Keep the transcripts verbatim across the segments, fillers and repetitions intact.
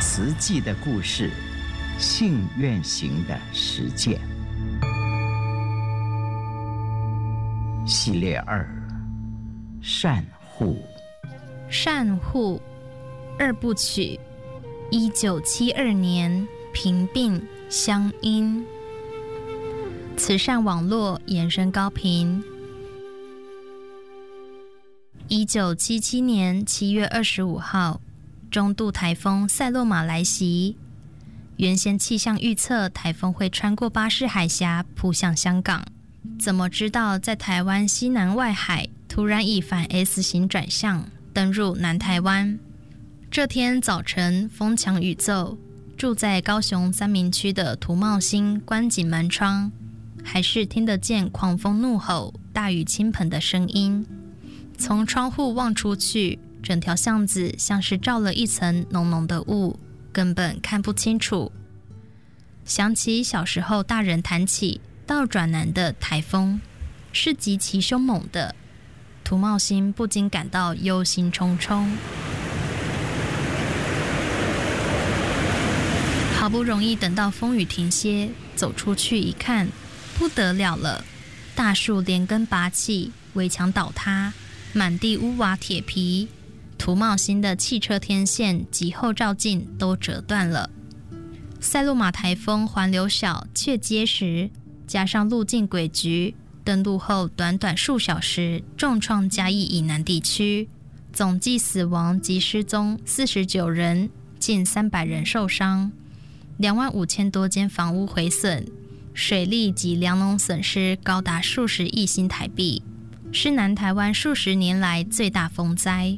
慈济的故事，信愿行的实践系列二：善护。 善护二部曲，一九七二年平病乡音，慈善网络延伸高频。一九七七年七月二十五号，中度台风塞洛玛来袭。原先气象预测台风会穿过巴士海峡扑向香港，怎么知道在台湾西南外海突然以反 S 型转向登入南台湾？这天早晨风强雨骤，住在高雄三民区的涂茂兴关紧门窗，还是听得见狂风怒吼、大雨倾盆的声音。从窗户望出去，整条巷子像是罩了一层浓浓的雾，根本看不清楚。想起小时候大人谈起倒转南的台风是极其凶猛的，涂茂兴不禁感到忧心忡忡。好不容易等到风雨停歇，走出去一看，不得了了，大树连根拔起，围墙倒塌，满地屋瓦铁皮，涂茂兴的汽车天线及后照镜都折断了。塞洛玛台风环流小却结实，加上路径诡谲，登陆后短短数小时重创嘉义以南地区，总计死亡及失踪四十九人，近三百人受伤，两万五千多间房屋毁损，水利及粮农损失高达数十亿新台币，是南台湾数十年来最大风灾。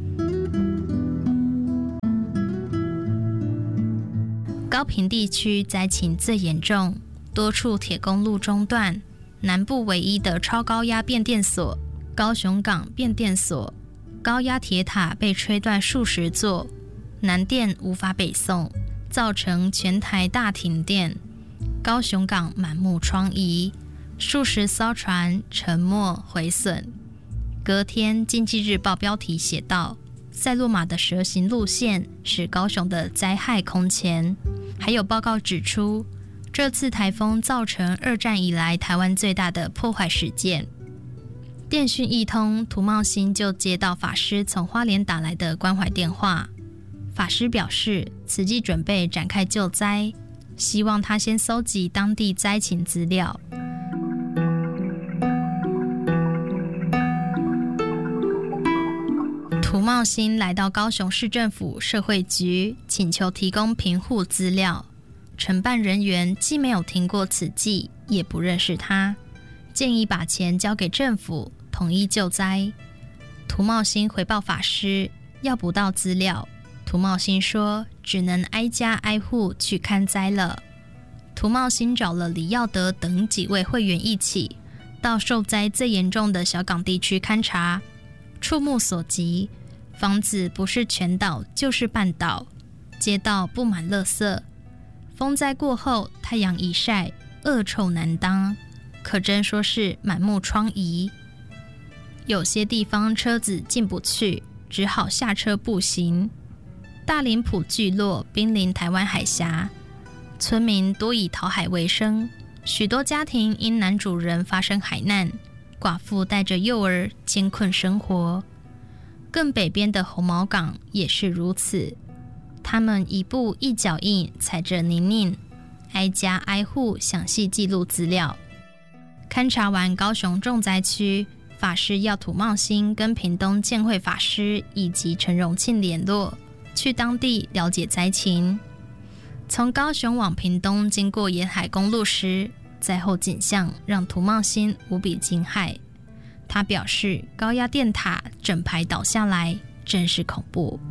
高屏地区灾情最严重，多处铁公路中断，南部唯一的超高压变电所高雄港变电所高压铁塔被吹断数十座，南电无法北送，造成全台大停电，高雄港满目疮痍，数十艘船沉没毁损。隔天经济日报标题写道，塞洛玛的蛇行路线使高雄的灾害空前。还有报告指出，这次台风造成二战以来台湾最大的破坏事件。电讯一通，涂茂兴就接到法师从花莲打来的关怀电话。法师表示，慈济准备展开救灾，希望他先搜集当地灾情资料。涂茂兴来到高雄市政府社会局，请求提供贫户资料。承办人员既没有听过慈济，也不认识他，建议把钱交给政府，统一救灾。涂茂兴回报法师，要不到资料。涂茂兴说，只能挨家挨户去看灾了。涂茂兴找了李耀德等几位会员一起，到受灾最严重的小港地区勘察。触目所及，房子不是全倒就是半倒，街道布满垃圾。风灾过后，太阳一晒，恶臭难当，可真说是满目疮痍。有些地方车子进不去，只好下车步行。大林埔聚落濒临台湾海峡，村民多以讨海为生，许多家庭因男主人发生海难，寡妇带着幼儿艰困生活。更北边的红毛港也是如此，他们一步一脚印踩着泥泞，挨家挨户详细记录资料。勘察完高雄重灾区，法师要涂茂兴跟屏东建会法师以及陈荣庆联络，去当地了解灾情。从高雄往屏东经过沿海公路时，灾后景象让涂茂兴无比惊骇。他表示，高压电塔整排倒下来，真是恐怖。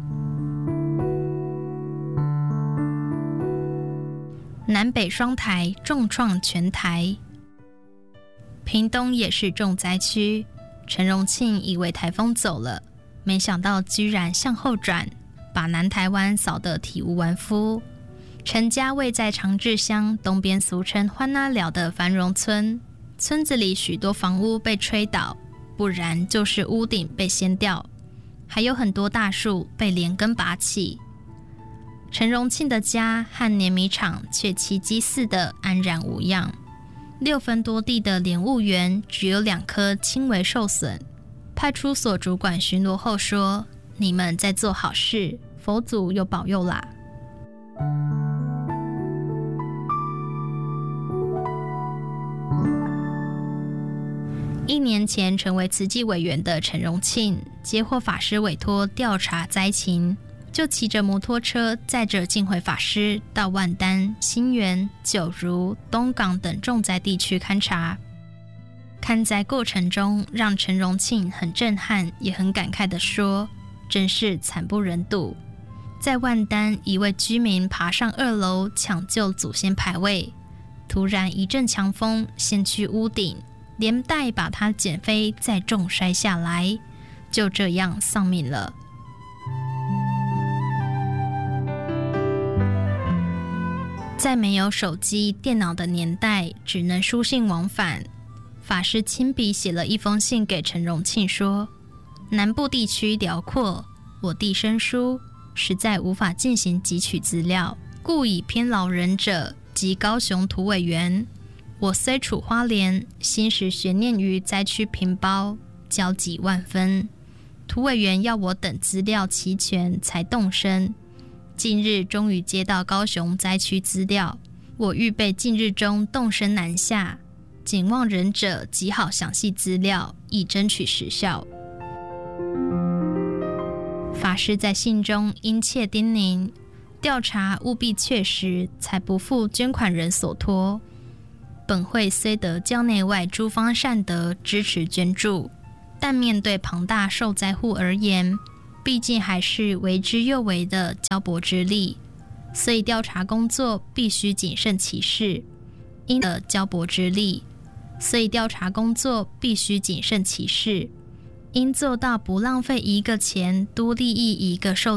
南北双台重创全台，屏东也是重灾区。陈荣庆以为台风走了，没想到居然向后转，把南台湾扫得体无完肤。陈家位在长治乡东边，俗称欢那寮的繁荣村，村子里许多房屋被吹倒，不然就是屋顶被掀掉，还有很多大树被连根拔起。 陈荣庆的家和碾米厂却奇迹似的安然无恙。六分多地的莲雾园只有两棵轻微受损。派出所主管巡逻后说：“你们在做好事，佛祖有保佑啦。”一年前成为慈济委员的陈荣庆，接获法师委托调查灾情，就骑着摩托车载着净慧法师到万丹、新园、九如、东港等重灾地区勘察。勘灾过程中，让陈荣庆很震撼，也很感慨地说：“真是惨不忍睹。”在万丹，一位居民爬上二楼抢救祖先牌位，突然一阵强风掀去屋顶，连带把他捡飞，再重摔下来，就这样丧命了。在没有手机、电脑的年代，只能书信往返。法师亲笔写了一封信给陈荣庆说：“南部地区辽阔，我弟生疏，实在无法进行汲取资料，故以偏老人者及高雄土委员。我虽处花莲，心时悬念于灾区平包，焦急万分。土委员要我等资料齐全才动身。近日终于接到高雄灾区资料，我预备近日中动身南下。仅望仁者集好详细资料，以争取时效。”法师在信中殷切叮咛，调查务必确实，才不负捐款人所托。本会虽得教内外诸方善德支持捐助，但面对庞大受灾户而言，毕竟还是为之又为的交薄之力，所以调查工作必须谨慎其事。因的交薄之力。所以调查工作必须谨慎其事，应做到不浪费一个钱，多利益一个受